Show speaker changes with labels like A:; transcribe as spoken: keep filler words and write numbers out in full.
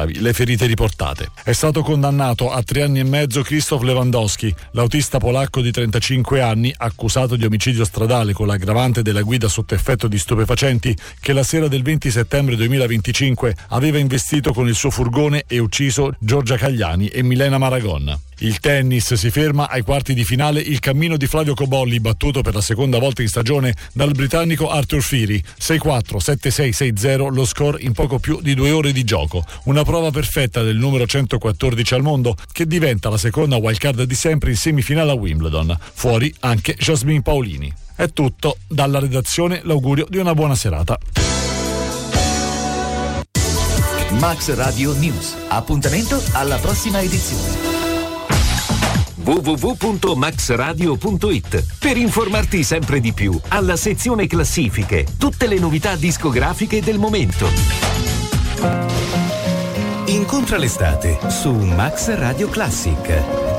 A: gravi le ferite riportate. È stato condannato a tre anni e mezzo Krzysztof Lewandowski, l'autista polacco di trentacinque anni, accusato di omicidio stradale con l'aggravante della guida sotto effetto di stupefacenti, che la sera del venti settembre duemilaventicinque aveva investito con il suo furgone e ucciso Giorgia Cagliani e Milena Maragon. Il tennis si ferma ai quarti di finale il cammino di Flavio Cobolli, battuto per la seconda volta in stagione dal britannico Arthur Fili. sei quattro, sette sei, sei zero lo score in poco più di due ore di gioco. Una prova perfetta del numero centoquattordici al mondo, che diventa la seconda wildcard di sempre in semifinale a Wimbledon. Fuori anche Jasmine Paolini. È tutto. Dalla redazione l'augurio di una buona serata.
B: Max Radio News. Appuntamento alla prossima edizione.
C: w w w punto max radio punto it per informarti sempre di più. Alla sezione classifiche, tutte le novità discografiche del momento.
D: Incontra l'estate su Max Radio Classic.